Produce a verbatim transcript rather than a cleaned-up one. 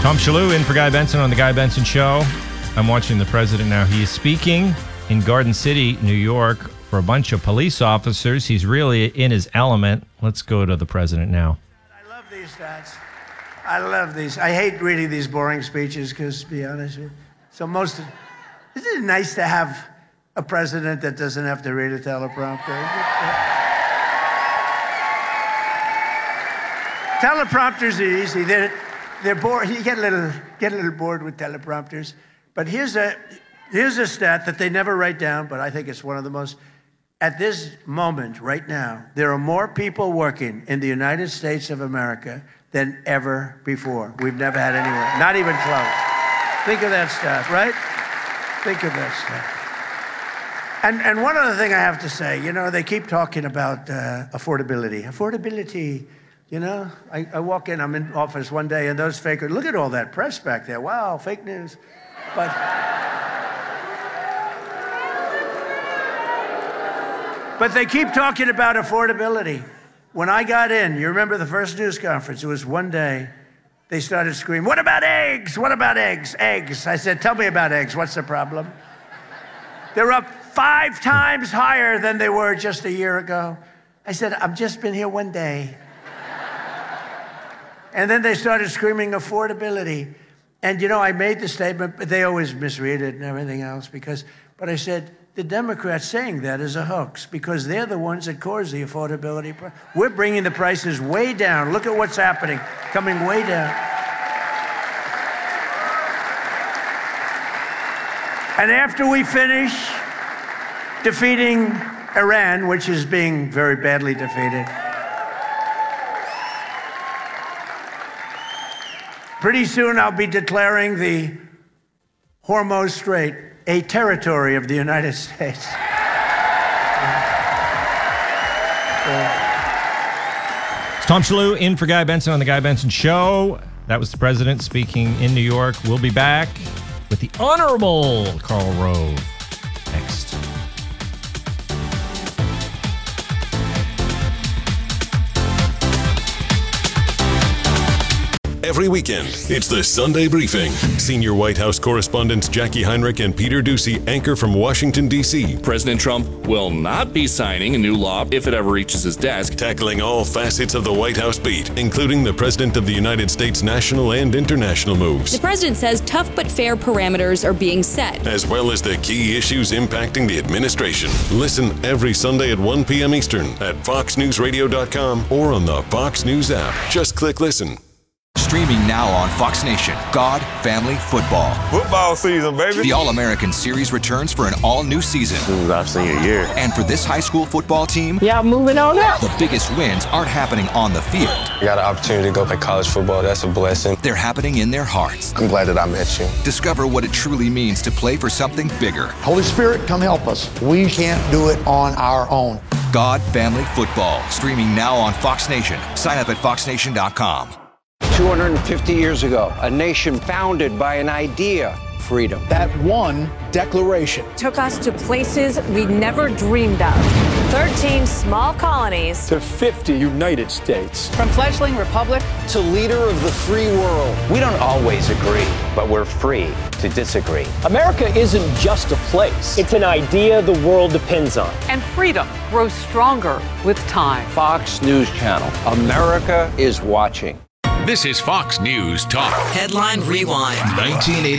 Tom Shalhoub in for Guy Benson on The Guy Benson Show. I'm watching the president now. He is speaking in Garden City, New York, for a bunch of police officers. He's really in his element. Let's go to the president now. I love these stats. I love these. I hate reading these boring speeches because, to be honest with you, so most of, isn't it nice to have a president that doesn't have to read a teleprompter? Teleprompters are easy. They're, they're bored. You get a little get a little bored with teleprompters. But here's a here's a stat that they never write down, but I think it's one of the most. At this moment, right now, there are more people working in the United States of America than ever before. We've never had anywhere, not even close. Think of that stat, right? Think of that stat. And and one other thing I have to say, you know, they keep talking about uh, affordability. Affordability. You know, I, I walk in, I'm in office one day, and those fakers, look at all that press back there. Wow, fake news. But, but they keep talking about affordability. When I got in, you remember the first news conference, it was one day, they started screaming, what about eggs? What about eggs? Eggs. I said, tell me about eggs. What's the problem? They're up five times higher than they were just a year ago. I said, I've just been here one day. And then they started screaming affordability. And, you know, I made the statement, but they always misread it and everything else. Because, but I said, the Democrats saying that is a hoax because they're the ones that cause the affordability. We're bringing the prices way down. Look at what's happening, coming way down. And after we finish defeating Iran, which is being very badly defeated, pretty soon I'll be declaring the Hormuz Strait a territory of the United States. It's Tom Shalhoub in for Guy Benson on The Guy Benson Show. That was the president speaking in New York. We'll be back with the Honorable Karl Rove next. Every weekend, it's the Sunday Briefing. Senior White House correspondents Jackie Heinrich and Peter Doocy anchor from Washington, D C President Trump will not be signing a new law if it ever reaches his desk. Tackling all facets of the White House beat, including the President of the United States' national and international moves. The president says tough but fair parameters are being set, as well as the key issues impacting the administration. Listen every Sunday at one p.m. Eastern at fox news radio dot com or on the Fox News app. Just click listen. Streaming now on Fox Nation, God, Family, Football. Football season, baby. The All-American Series returns for an all-new season. This is our senior year. And for this high school football team, yeah, moving on up. The biggest wins aren't happening on the field. I got an opportunity to go play college football. That's a blessing. They're happening in their hearts. I'm glad that I met you. Discover what it truly means to play for something bigger. Holy Spirit, come help us. We can't do it on our own. God, Family, Football. Streaming now on Fox Nation. Sign up at fox nation dot com. two hundred fifty years ago, a nation founded by an idea, freedom. That one declaration took us to places we never dreamed of. thirteen small colonies to fifty United States. From fledgling republic to leader of the free world. We don't always agree, but we're free to disagree. America isn't just a place. It's an idea the world depends on. And freedom grows stronger with time. Fox News Channel. America is watching. This is Fox News Talk. Headline Rewind. nineteen eighty